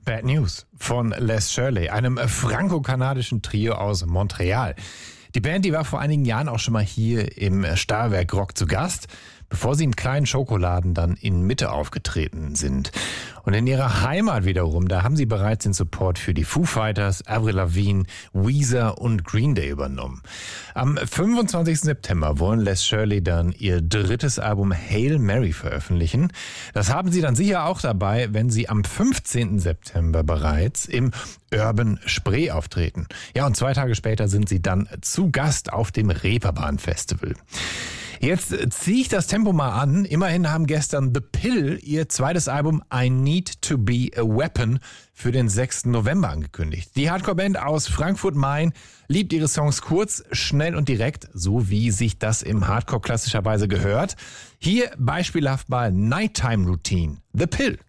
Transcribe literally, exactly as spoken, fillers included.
Bad News von Les Shirley, einem franco-kanadischen Trio aus Montreal. Die Band, die war vor einigen Jahren auch schon mal hier im Stahlwerk Rock zu Gast, bevor sie in kleinen Schokoladen dann in Mitte aufgetreten sind. Und in ihrer Heimat wiederum, da haben sie bereits den Support für die Foo Fighters, Avril Lavigne, Weezer und Green Day übernommen. Am fünfundzwanzigsten September wollen Les Shirley dann ihr drittes Album Hail Mary veröffentlichen. Das haben sie dann sicher auch dabei, wenn sie am fünfzehnten September bereits im Urban Spree auftreten. Ja, und zwei Tage später sind sie dann zu Gast auf dem Reeperbahn Festival. Jetzt ziehe ich das Tempo mal an. Immerhin haben gestern The Pill ihr zweites Album I Need to Be a Weapon für den sechsten November angekündigt. Die Hardcore-Band aus Frankfurt-Main liebt ihre Songs kurz, schnell und direkt, so wie sich das im Hardcore klassischerweise gehört. Hier beispielhaft mal Nighttime Routine, The Pill.